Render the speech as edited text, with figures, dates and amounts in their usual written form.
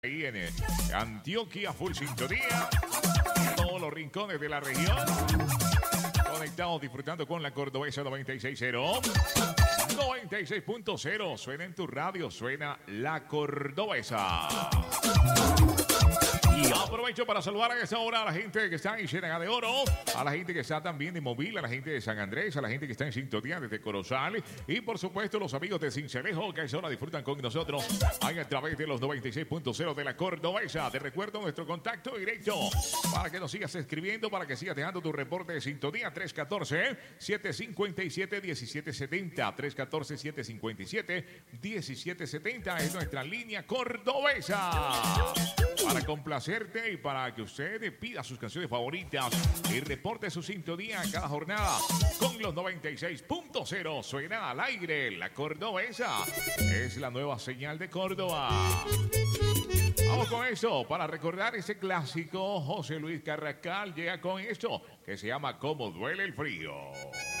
Ahí en Antioquia, full sintonía, en todos los rincones de la región, conectados disfrutando con la Cordobesa 96.0, 96.0, suena en tu radio, suena la Cordobesa. Y aprovecho para saludar a esta hora a la gente que está en Ciénaga de Oro, a la gente que está también de Móvil, a la gente de San Andrés, a la gente que está en sintonía desde Corozal y por supuesto los amigos de Sincelejo que a esta hora disfrutan con nosotros ahí a través de los 96.0 de la Cordobesa. Te recuerdo nuestro contacto directo para que nos sigas escribiendo, para que sigas dejando tu reporte de sintonía 314-757-1770, 314-757-1770 es nuestra línea cordobesa. Para complacerte y para que usted pida sus canciones favoritas y reporte su sintonía cada jornada con los 96.0. Suena al aire la Cordobesa. Es la nueva señal de Córdoba. Vamos con eso. Para recordar ese clásico, José Luis Carrascal llega con esto que se llama Cómo duele el frío.